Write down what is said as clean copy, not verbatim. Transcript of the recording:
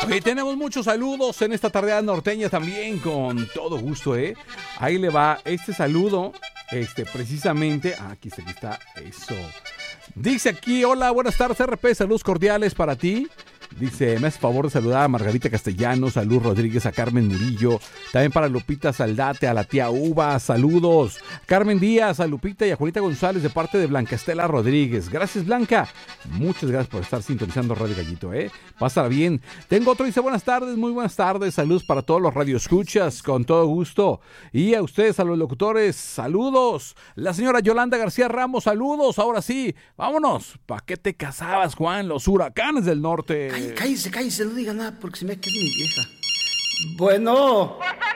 Oye, tenemos muchos saludos en esta tarde norteña también, con todo gusto, ¿eh? Ahí le va este saludo, precisamente. Aquí está, eso. Dice aquí, hola, buenas tardes, RP, saludos cordiales para ti. Dice, me hace favor de saludar a Margarita Castellanos, a Luz Rodríguez, a Carmen Murillo, también para Lupita Saldate, a la tía Uva, saludos. Carmen Díaz, a Lupita y a Juanita González de parte de Blanca Estela Rodríguez. Gracias, Blanca. Muchas gracias por estar sintonizando Radio Gallito, ¿eh? Pásala bien. Tengo otro, dice, buenas tardes, muy buenas tardes, saludos para todos los radioescuchas, con todo gusto. Y a ustedes, a los locutores, saludos. La señora Yolanda García Ramos, saludos. Ahora sí, vámonos. ¿Para qué te casabas, Juan? Los huracanes del norte. Cállese, no diga nada porque se me queda mi vieja. Bueno.